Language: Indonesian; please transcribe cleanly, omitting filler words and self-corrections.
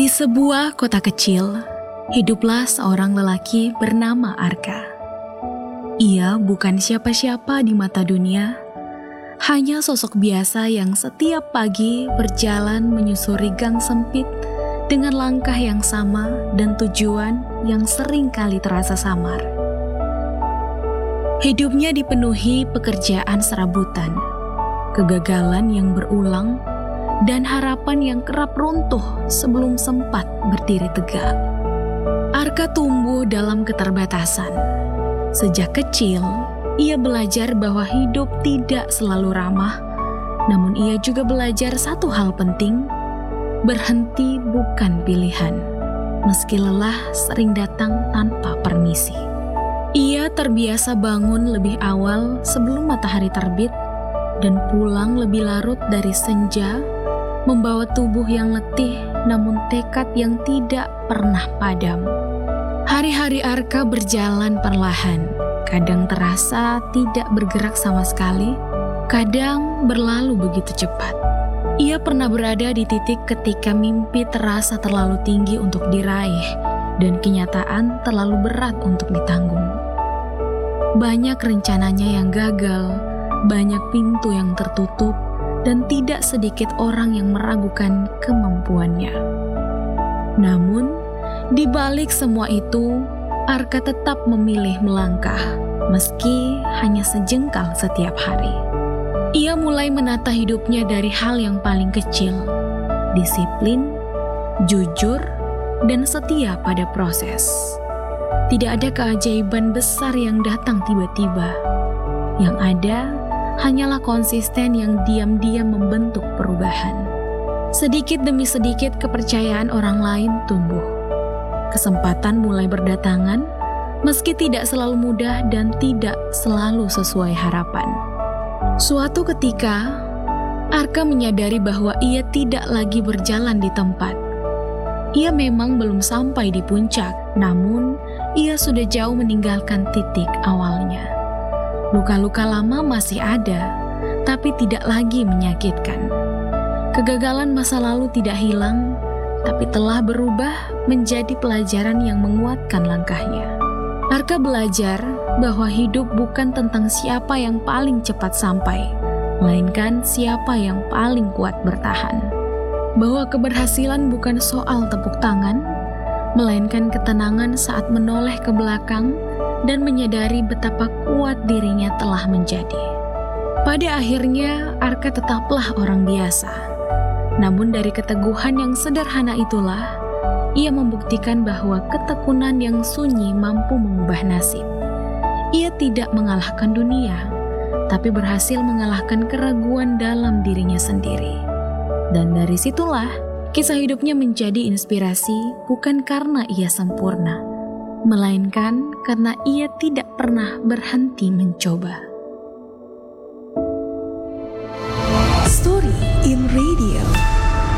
Di sebuah kota kecil, hiduplah seorang lelaki bernama Arka. Ia bukan siapa-siapa di mata dunia, hanya sosok biasa yang setiap pagi berjalan menyusuri gang sempit dengan langkah yang sama dan tujuan yang sering kali terasa samar. Hidupnya dipenuhi pekerjaan serabutan, kegagalan yang berulang, dan harapan yang kerap runtuh sebelum sempat berdiri tegak. Arka tumbuh dalam keterbatasan. Sejak kecil, ia belajar bahwa hidup tidak selalu ramah, namun ia juga belajar satu hal penting, berhenti bukan pilihan, meski lelah sering datang tanpa permisi. Ia terbiasa bangun lebih awal sebelum matahari terbit, dan pulang lebih larut dari senja, membawa tubuh yang letih namun tekad yang tidak pernah padam. Hari-hari Arka berjalan perlahan, kadang terasa tidak bergerak sama sekali, kadang berlalu begitu cepat. Ia pernah berada di titik ketika mimpi terasa terlalu tinggi untuk diraih dan kenyataan terlalu berat untuk ditanggung. Banyak rencananya yang gagal, banyak pintu yang tertutup, dan tidak sedikit orang yang meragukan kemampuannya. Namun, di balik semua itu, Arka tetap memilih melangkah, meski hanya sejengkal setiap hari. Ia mulai menata hidupnya dari hal yang paling kecil, disiplin, jujur, dan setia pada proses. Tidak ada keajaiban besar yang datang tiba-tiba. Yang ada hanyalah konsisten yang diam-diam membentuk perubahan. Sedikit demi sedikit kepercayaan orang lain tumbuh. Kesempatan mulai berdatangan, meski tidak selalu mudah dan tidak selalu sesuai harapan. Suatu ketika, Arka menyadari bahwa ia tidak lagi berjalan di tempat. Ia memang belum sampai di puncak, namun ia sudah jauh meninggalkan titik awalnya. Luka-luka lama masih ada, tapi tidak lagi menyakitkan. Kegagalan masa lalu tidak hilang, tapi telah berubah menjadi pelajaran yang menguatkan langkahnya. Arka belajar bahwa hidup bukan tentang siapa yang paling cepat sampai, melainkan siapa yang paling kuat bertahan. Bahwa keberhasilan bukan soal tepuk tangan, melainkan ketenangan saat menoleh ke belakang dan menyadari betapa kuat dirinya telah menjadi. Pada akhirnya, Arka tetaplah orang biasa. Namun dari keteguhan yang sederhana itulah, ia membuktikan bahwa ketekunan yang sunyi mampu mengubah nasib. Ia tidak mengalahkan dunia, tapi berhasil mengalahkan keraguan dalam dirinya sendiri. Dan dari situlah, kisah hidupnya menjadi inspirasi bukan karena ia sempurna, melainkan karena ia tidak pernah berhenti mencoba. Story in Radio.